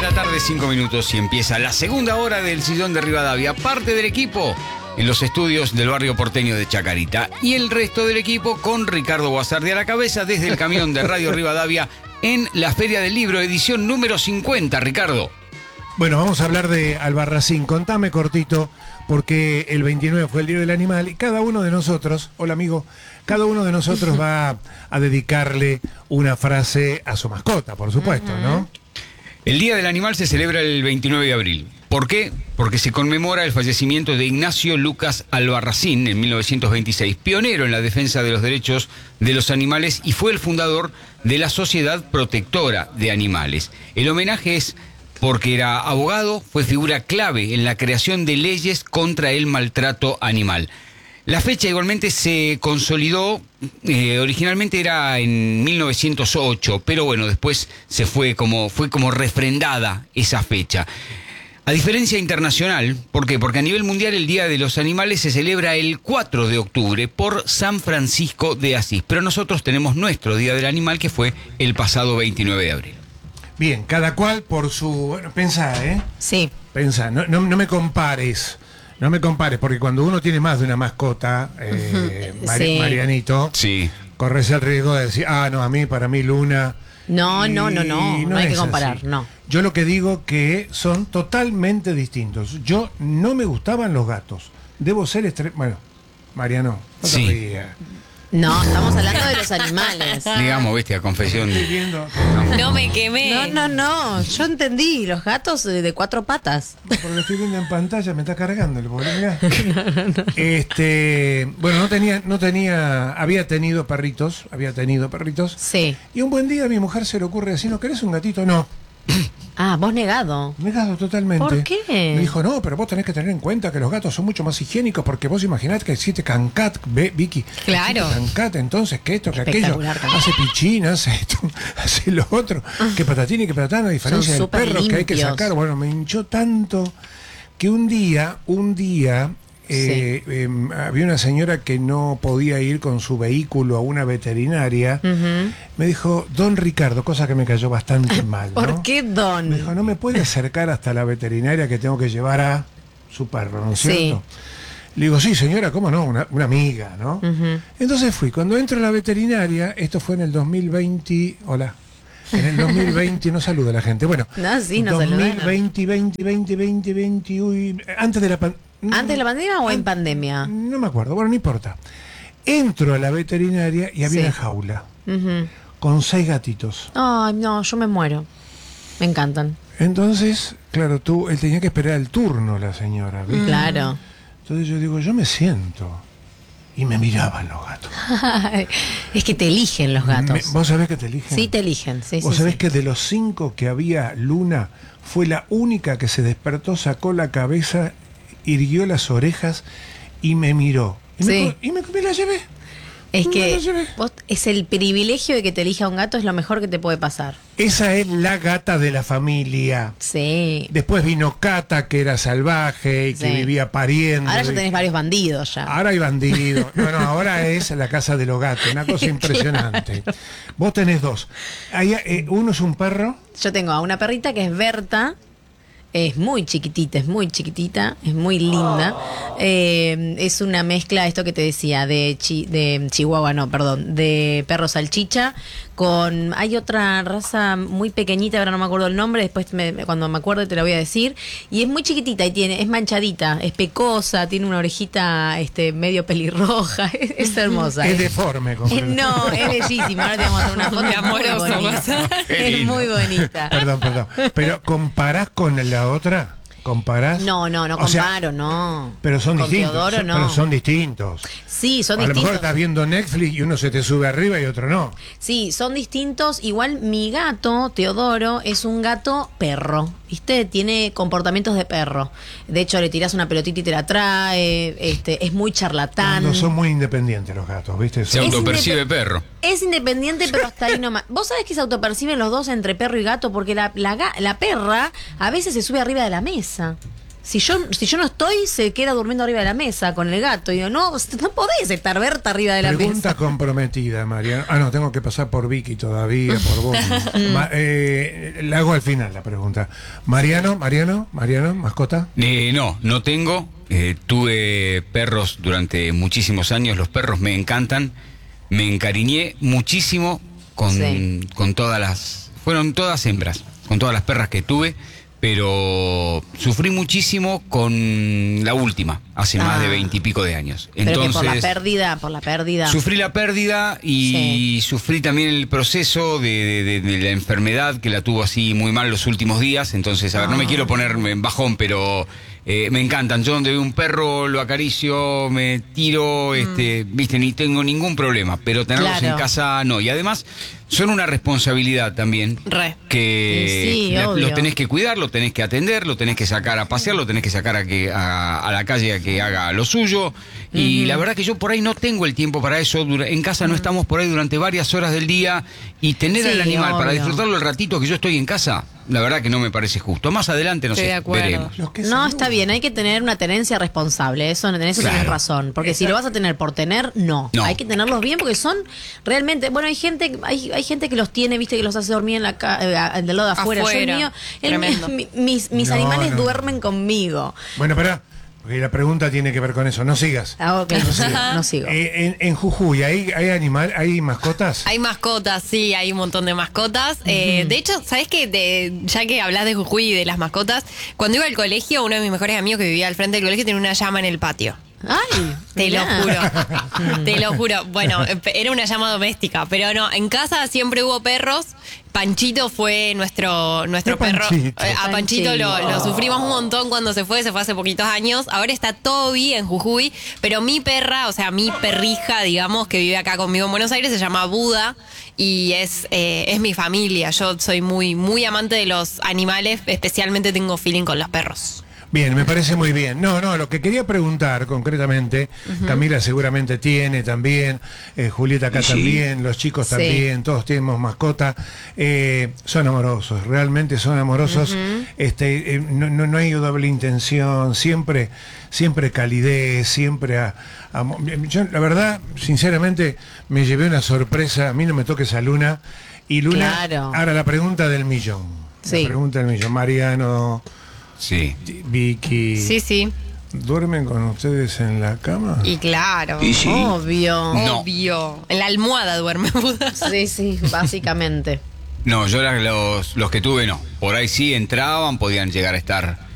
la tarde, 5 minutos, y empieza la segunda hora del Sillón de Rivadavia. Parte del equipo en los estudios del barrio porteño de Chacarita y el resto del equipo con Ricardo Guasardi a la cabeza desde el camión de Radio Rivadavia en la Feria del Libro, edición número 50. Ricardo. Bueno, vamos a hablar de Albarracín. Contame cortito, porque el 29 fue el Día del Animal y cada uno de nosotros, hola amigo, cada uno de nosotros va a dedicarle una frase a su mascota, por supuesto, ¿no? El Día del Animal se celebra el 29 de abril. ¿Por qué? Porque se conmemora el fallecimiento de Ignacio Lucas Albarracín en 1926, pionero en la defensa de los derechos de los animales y fue el fundador de la Sociedad Protectora de Animales. El homenaje es porque era abogado, fue figura clave en la creación de leyes contra el maltrato animal. La fecha igualmente se consolidó, originalmente era en 1908, pero bueno, después fue como refrendada esa fecha. A diferencia internacional, ¿por qué? Porque a nivel mundial el Día de los Animales se celebra el 4 de octubre por San Francisco de Asís, pero nosotros tenemos nuestro Día del Animal que fue el pasado 29 de abril. Bien, cada cual por su... Bueno, pensá, ¿eh? Sí. Pensá, no me compares. No me compares, porque cuando uno tiene más de una mascota, Sí. Marianito, Sí. corres el riesgo de decir, para mí Luna... No hay que es comparar, así. no. Yo lo que digo que son totalmente distintos. Yo no me gustaban los gatos. Debo ser bueno, Mariano, no te Sí. rías. No, estamos hablando de los animales. Digamos, bestia, confesión. Estoy viendo, No me quemé. No, yo entendí, los gatos de cuatro patas. porque lo estoy viendo en pantalla, me está cargando el pobre, mirá. Bueno, no tenía, había tenido perritos. Sí. Y un buen día a mi mujer se le ocurre decir, ¿no querés un gatito? No. Ah, vos negado. Negado totalmente. ¿Por qué? Me dijo, no, pero vos tenés que tener en cuenta que los gatos son mucho más higiénicos, porque vos imaginás que existe Cancat, Vicky. Claro. Existe Cancat, entonces, que esto, que aquello. Espectacular, Cancat. Hace pichín, hace esto, hace lo otro. Que patatín y que patatán, a diferencia del súper perro que hay que limpios. sacar. Bueno, me hinchó tanto que un día... Sí. había una señora que no podía ir con su vehículo a una veterinaria. Me dijo, don Ricardo, cosa que me cayó bastante mal, ¿no? ¿Por qué Don? Me dijo, no me puede acercar hasta la veterinaria que tengo que llevar a su perro, ¿no es Sí. cierto? Le digo, sí, señora, ¿cómo no? Una amiga, ¿no? Entonces fui. Cuando entro a la veterinaria, esto fue en el 2020... Hola. En el 2020, no saluda a la gente. Bueno, No, sí, no saluda. 2020, uy, antes de la pandemia. ¿Antes de la pandemia o en pandemia? No me acuerdo, bueno, no importa. Entro a la veterinaria y había Sí. una jaula Ujú. con 6 gatitos. Ay, no, yo me muero. Me encantan. Entonces, claro, él tenía que esperar el turno, la señora, ¿viste? Claro. Entonces yo digo, yo me siento. Y me miraban los gatos. Es que te eligen los gatos. ¿Vos sabés que te eligen? Sí, te eligen. Sí, ¿Vos sí, sabés sí. que de los 5 que había, Luna fue la única que se despertó, sacó la cabeza, irguió las orejas y me miró? Sí. Me la llevé. Es Me que la llevé. es el privilegio de que te elija un gato, es lo mejor que te puede pasar. Esa es la gata de la familia. Sí. Después vino Cata, que era salvaje y que Sí. vía pariendo. Ahora ya tenés varios bandidos ya. Ahora hay bandidos. No, ahora es la casa de los gatos. Una cosa impresionante. Vos tenés 2. Uno es un perro. Yo tengo a una perrita que es Berta. Es muy chiquitita, es muy linda. Es una mezcla, esto que te decía, de Chihuahua, de perro salchicha, hay otra raza muy pequeñita, ahora no me acuerdo el nombre, después cuando me acuerde te la voy a decir, y es muy chiquitita y es manchadita, es pecosa, tiene una orejita medio pelirroja, es hermosa. Es deforme. No, es bellísima, ahora te vamos a hacer una foto Qué muy amoroso, bonita. Qué Es lindo. muy bonita. Perdón. Pero ¿comparás con la otra? ¿Comparás? No O sea, comparo, no. Pero son Con distintos. Teodoro, no. Pero son distintos. Sí, son A lo mejor distintos. estás viendo Netflix y uno se te sube arriba y otro no. Sí, son distintos. Igual mi gato, Teodoro, es un gato perro. ¿Viste? Tiene comportamientos de perro. De hecho, le tirás una pelotita y te la trae. Es muy charlatán. No son muy independientes los gatos, ¿viste? Se Es autopercibe perro. Es independiente, pero hasta ahí nomás. Vos sabés que se autoperciben los dos entre perro y gato, porque la perra a veces se sube arriba de la mesa. Si yo no estoy, se queda durmiendo arriba de la mesa con el gato. Y digo, no podés estar Berta arriba de la Pregunta mesa. comprometida, Mariano. No, tengo que pasar por Vicky todavía, por vos. La hago al final la pregunta. Mariano, mascota. No tengo. Tuve perros durante muchísimos años. Los perros me encantan. Me encariñé muchísimo con todas las... Fueron todas hembras, con todas las perras que tuve. Pero sufrí muchísimo con la última, hace más de 20 y pico de años. Pero Entonces, que por la pérdida. sufrí la pérdida y sufrí también el proceso de la enfermedad, que la tuvo así muy mal los últimos días. Entonces, a ver, no me quiero poner en bajón, pero me encantan. Yo donde veo un perro lo acaricio, me tiro, viste, ni tengo ningún problema. Pero tenerlos en casa no. Y además son una responsabilidad también. Que lo tenés que cuidar, lo tenés que atender, lo tenés que sacar a pasear, lo tenés que sacar a la calle a que haga lo suyo. Y la verdad que yo por ahí no tengo el tiempo para eso. En casa no estamos por ahí durante varias horas del día. Y tener al animal para disfrutarlo el ratito que yo estoy en casa, la verdad que no me parece justo. Más adelante, no sé, veremos. No, está bien, hay que tener una tenencia responsable. Eso tenés razón. Porque si lo vas a tener por tener, no. Hay que tenerlos bien porque son realmente. Bueno, hay gente que los tiene, viste, que los hace dormir en del lado de afuera. Yo, mis animales duermen conmigo. Bueno, pará. Porque la pregunta tiene que ver con eso. No sigas. Ok, no sigo. En Jujuy, ¿hay mascotas? Hay mascotas, sí, hay un montón de mascotas. De hecho, ¿sabés qué? Ya que hablas de Jujuy y de las mascotas, cuando iba al colegio, uno de mis mejores amigos que vivía al frente del colegio tenía una llama en el patio. Ay, te lo juro. Bueno, era una llama doméstica, pero no, en casa siempre hubo perros. Panchito fue nuestro perro. A Panchito lo sufrimos un montón cuando se fue hace poquitos años. Ahora está Toby en Jujuy, pero mi perra, o sea, mi perrija, digamos, que vive acá conmigo en Buenos Aires, se llama Buda y es mi familia. Yo soy muy, muy amante de los animales, especialmente tengo feeling con los perros. Bien, me parece muy bien. No, lo que quería preguntar concretamente, Camila seguramente tiene también, Julieta acá también, los chicos también, todos tenemos mascota. Son amorosos, realmente son amorosos. No hay doble intención, siempre calidez, siempre yo, la verdad, sinceramente, me llevé una sorpresa. A mí no me toques a Luna. Y Luna, ahora la pregunta del millón. Sí. La pregunta del millón. Mariano... Sí. Vicky. Sí. ¿Duermen con ustedes en la cama? Y claro. Obvio. No. Obvio. En la almohada duerme Buda. Sí, básicamente. No, yo los que tuve no. Por ahí sí entraban, podían llegar a estar